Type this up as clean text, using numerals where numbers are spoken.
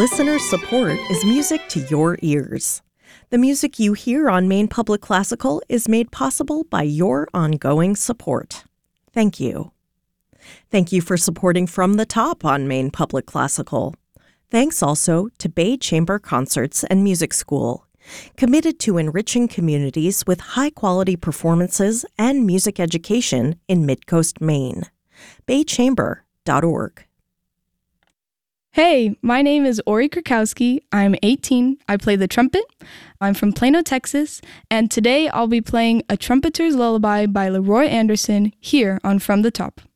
Listener support is music to your ears. The music you hear on Maine Public Classical is made possible by your ongoing support. Thank you. Thank you for supporting From the Top on Maine Public Classical. Thanks also to Bay Chamber Concerts and Music School, committed to enriching communities with high-quality performances and music education in Midcoast, Maine. baychamber.org. Hey, my name is Ori Krakowski. I'm 18. I play the trumpet. I'm from Plano, Texas, and today I'll be playing A Trumpeter's Lullaby by Leroy Anderson here on From the Top.